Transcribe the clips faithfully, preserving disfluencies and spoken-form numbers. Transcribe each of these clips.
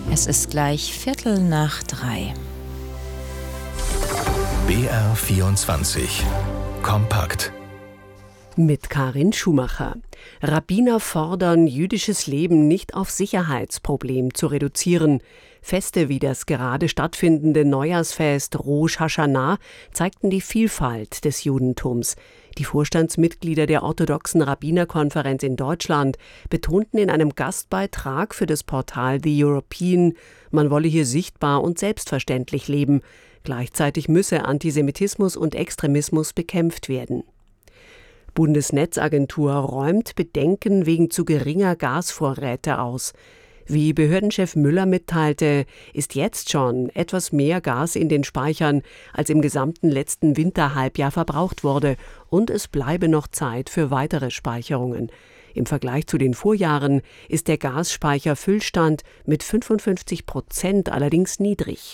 Es ist gleich Viertel nach drei. B R vierundzwanzig. Kompakt. Mit Karin Schumacher. Rabbiner fordern, jüdisches Leben nicht auf Sicherheitsproblem zu reduzieren. Feste wie das gerade stattfindende Neujahrsfest Rosh Hashanah zeigten die Vielfalt des Judentums. Die Vorstandsmitglieder der orthodoxen Rabbinerkonferenz in Deutschland betonten in einem Gastbeitrag für das Portal The European, man wolle hier sichtbar und selbstverständlich leben. Gleichzeitig müsse Antisemitismus und Extremismus bekämpft werden. Bundesnetzagentur räumt Bedenken wegen zu geringer Gasvorräte aus. Wie Behördenchef Müller mitteilte, ist jetzt schon etwas mehr Gas in den Speichern, als im gesamten letzten Winterhalbjahr verbraucht wurde, und es bleibe noch Zeit für weitere Speicherungen. Im Vergleich zu den Vorjahren ist der Gasspeicherfüllstand mit fünfundfünfzig Prozent allerdings niedrig.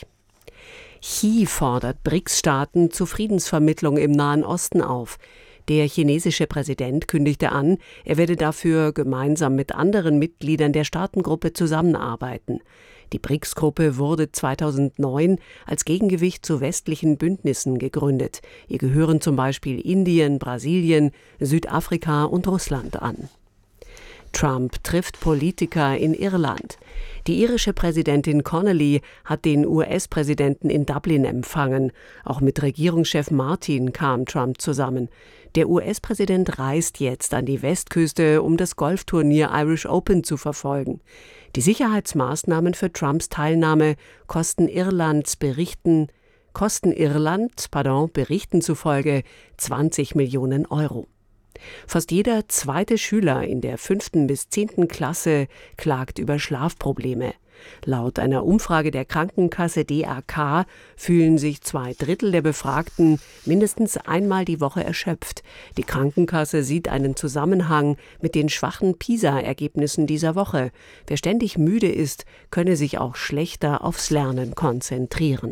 Xi fordert B R I C S-Staaten zu Friedensvermittlung im Nahen Osten auf. Der chinesische Präsident kündigte an, er werde dafür gemeinsam mit anderen Mitgliedern der Staatengruppe zusammenarbeiten. Die B R I C S-Gruppe wurde zweitausendneun als Gegengewicht zu westlichen Bündnissen gegründet. Ihr gehören zum Beispiel Indien, Brasilien, Südafrika und Russland an. Trump trifft Politiker in Irland. Die irische Präsidentin Connolly hat den U S-Präsidenten in Dublin empfangen. Auch mit Regierungschef Martin kam Trump zusammen. Der U S-Präsident reist jetzt an die Westküste, um das Golfturnier Irish Open zu verfolgen. Die Sicherheitsmaßnahmen für Trumps Teilnahme kosten Irlands Berichten, kosten Irland, pardon, Berichten zufolge zwanzig Millionen Euro. Fast jeder zweite Schüler in der fünften bis zehnten Klasse klagt über Schlafprobleme. Laut einer Umfrage der Krankenkasse D A K fühlen sich zwei Drittel der Befragten mindestens einmal die Woche erschöpft. Die Krankenkasse sieht einen Zusammenhang mit den schwachen PISA-Ergebnissen dieser Woche. Wer ständig müde ist, könne sich auch schlechter aufs Lernen konzentrieren.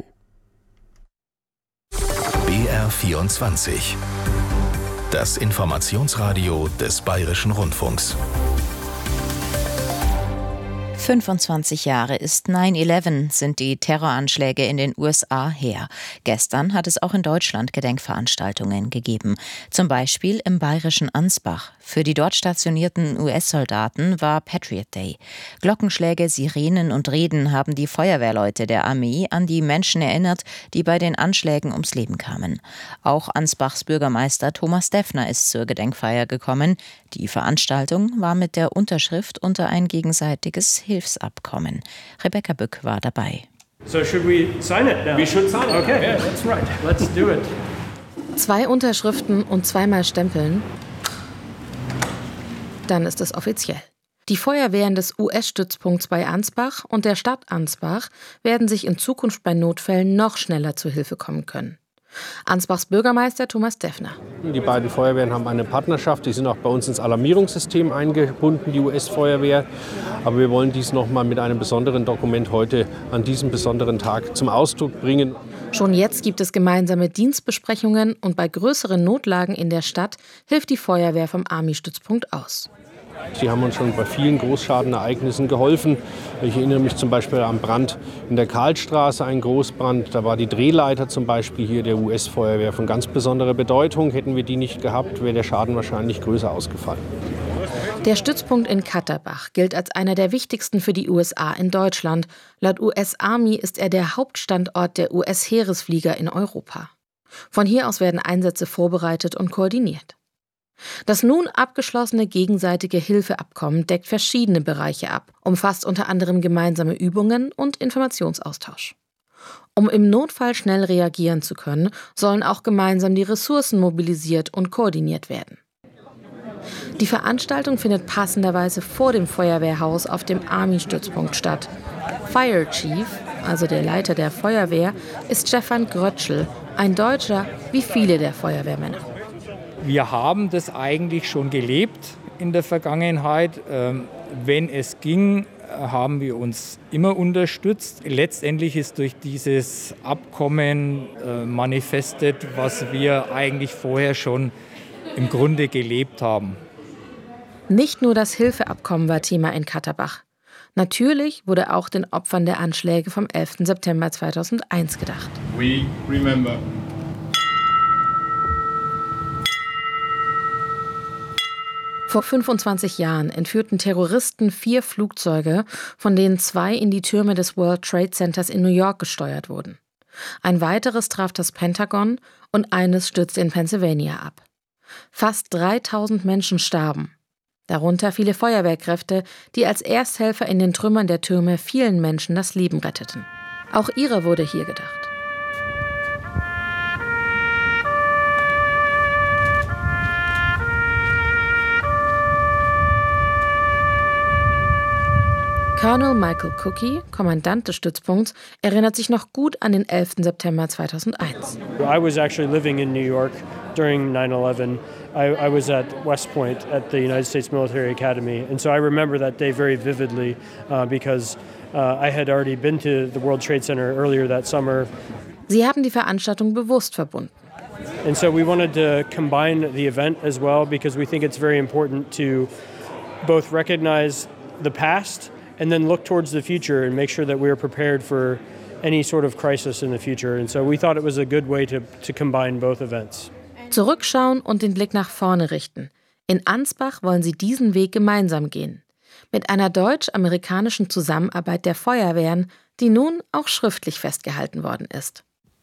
B R vierundzwanzig. Das Informationsradio des Bayerischen Rundfunks. fünfundzwanzig Jahre ist neun elf, sind die Terroranschläge in den U S A her. Gestern hat es auch in Deutschland Gedenkveranstaltungen gegeben. Zum Beispiel im bayerischen Ansbach. Für die dort stationierten U S-Soldaten war Patriot Day. Glockenschläge, Sirenen und Reden haben die Feuerwehrleute der Armee an die Menschen erinnert, die bei den Anschlägen ums Leben kamen. Auch Ansbachs Bürgermeister Thomas Deffner ist zur Gedenkfeier gekommen. Die Veranstaltung war mit der Unterschrift unter ein gegenseitiges Hilfsabkommen. Rebecca Bück war dabei. So should we sign it now? We should sign it. Okay, yeah, that's right. Let's do it. Zwei Unterschriften und zweimal Stempeln. Dann ist es offiziell. Die Feuerwehren des U S-Stützpunkts bei Ansbach und der Stadt Ansbach werden sich in Zukunft bei Notfällen noch schneller zu Hilfe kommen können. Ansbachs Bürgermeister Thomas Deffner. Die beiden Feuerwehren haben eine Partnerschaft. Die sind auch bei uns ins Alarmierungssystem eingebunden, die U S-Feuerwehr. Aber wir wollen dies noch mal mit einem besonderen Dokument heute an diesem besonderen Tag zum Ausdruck bringen. Schon jetzt gibt es gemeinsame Dienstbesprechungen und bei größeren Notlagen in der Stadt hilft die Feuerwehr vom Army-Stützpunkt aus. Sie haben uns schon bei vielen Großschadenereignissen geholfen. Ich erinnere mich zum Beispiel am Brand in der Karlstraße, ein Großbrand. Da war die Drehleiter zum Beispiel hier der U S-Feuerwehr von ganz besonderer Bedeutung. Hätten wir die nicht gehabt, wäre der Schaden wahrscheinlich größer ausgefallen. Der Stützpunkt in Katterbach gilt als einer der wichtigsten für die U S A in Deutschland. Laut U S-Army ist er der Hauptstandort der U S-Heeresflieger in Europa. Von hier aus werden Einsätze vorbereitet und koordiniert. Das nun abgeschlossene gegenseitige Hilfeabkommen deckt verschiedene Bereiche ab, umfasst unter anderem gemeinsame Übungen und Informationsaustausch. Um im Notfall schnell reagieren zu können, sollen auch gemeinsam die Ressourcen mobilisiert und koordiniert werden. Die Veranstaltung findet passenderweise vor dem Feuerwehrhaus auf dem Army-Stützpunkt statt. Fire Chief, also der Leiter der Feuerwehr, ist Stefan Grötschel, ein Deutscher wie viele der Feuerwehrmänner. Wir haben das eigentlich schon gelebt in der Vergangenheit. Wenn es ging, haben wir uns immer unterstützt. Letztendlich ist durch dieses Abkommen manifestiert, was wir eigentlich vorher schon im Grunde gelebt haben. Nicht nur das Hilfeabkommen war Thema in Katterbach. Natürlich wurde auch den Opfern der Anschläge vom elften September zweitausendeins gedacht. We remember. Vor fünfundzwanzig Jahren entführten Terroristen vier Flugzeuge, von denen zwei in die Türme des World Trade Centers in New York gesteuert wurden. Ein weiteres traf das Pentagon und eines stürzte in Pennsylvania ab. Fast dreitausend Menschen starben. Darunter viele Feuerwehrkräfte, die als Ersthelfer in den Trümmern der Türme vielen Menschen das Leben retteten. Auch ihrer wurde hier gedacht. Colonel Michael Cookie, Kommandant des Stützpunkts, erinnert sich noch gut an den elften September zweitausendeins. I was actually living in New York during nine eleven. I, I was at West Point at the United States Military Academy, and so I remember that day very vividly uh, because uh, I had already been to the World Trade Center earlier that summer. Sie haben die Veranstaltung bewusst verbunden. And so we wanted to combine the event as well because we think it's very important to both recognize the past and then look towards the future and make sure that we are prepared for any sort of crisis in the future. And so we thought it was a good way to, to combine both events. Zurückschauen und den Blick nach vorne richten. In Ansbach wollen sie diesen Weg gemeinsam gehen. Mit einer deutsch-amerikanischen Zusammenarbeit der Feuerwehren, die nun auch schriftlich festgehalten worden ist.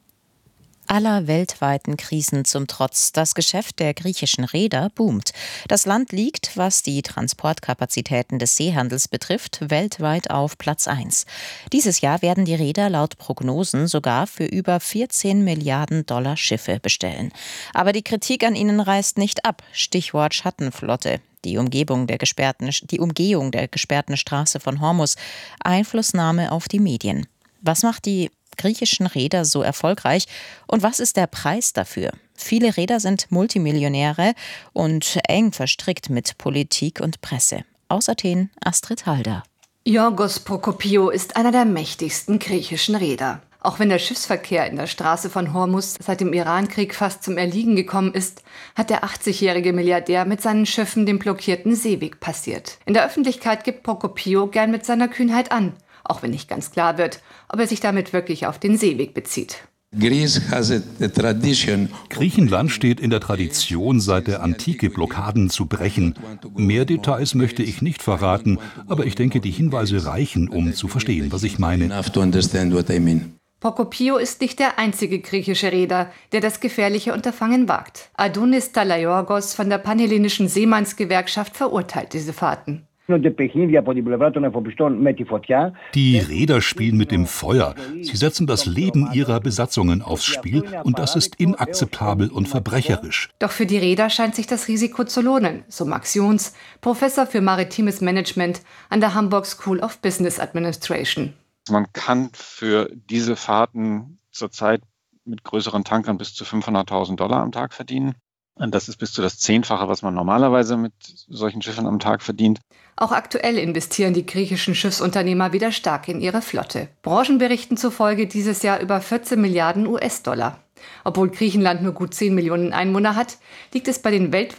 Aller weltweiten Krisen zum Trotz, das Geschäft der griechischen Reeder boomt. Das Land liegt, was die Transportkapazitäten des Seehandels betrifft, weltweit auf Platz eins. Dieses Jahr werden die Reeder laut Prognosen sogar für über vierzehn Milliarden Dollar Schiffe bestellen. Aber die Kritik an ihnen reißt nicht ab. Stichwort Schattenflotte. Die Umgebung der gesperrten, die Umgehung der gesperrten Straße von Hormuz, Einflussnahme auf die Medien. Was macht die griechischen Reeder so erfolgreich und was ist der Preis dafür? Viele Reeder sind Multimillionäre und eng verstrickt mit Politik und Presse. Aus Athen Astrid Halder. Yorgos Prokopio ist einer der mächtigsten griechischen Reeder. Auch wenn der Schiffsverkehr in der Straße von Hormuz seit dem Irankrieg fast zum Erliegen gekommen ist, hat der achtzigjährige Milliardär mit seinen Schiffen den blockierten Seeweg passiert. In der Öffentlichkeit gibt Prokopio gern mit seiner Kühnheit an, auch wenn nicht ganz klar wird, ob er sich damit wirklich auf den Seeweg bezieht. Griechenland steht in der Tradition, seit der Antike Blockaden zu brechen. Mehr Details möchte ich nicht verraten, aber ich denke, die Hinweise reichen, um zu verstehen, was ich meine. Prokopio ist nicht der einzige griechische Reeder, der das gefährliche Unterfangen wagt. Adonis Talayorgos von der Panhellenischen Seemannsgewerkschaft verurteilt diese Fahrten. Die Reeder spielen mit dem Feuer. Sie setzen das Leben ihrer Besatzungen aufs Spiel und das ist inakzeptabel und verbrecherisch. Doch für die Reeder scheint sich das Risiko zu lohnen, so Max Jons, Professor für maritimes Management an der Hamburg School of Business Administration. Man kann für diese Fahrten zurzeit mit größeren Tankern bis zu fünfhunderttausend Dollar am Tag verdienen. Und das ist bis zu das Zehnfache, was man normalerweise mit solchen Schiffen am Tag verdient. Auch aktuell investieren die griechischen Schiffsunternehmer wieder stark in ihre Flotte. Branchenberichten zufolge dieses Jahr über vierzehn Milliarden U S-Dollar. Obwohl Griechenland nur gut zehn Millionen Einwohner hat, liegt es bei den weltweiten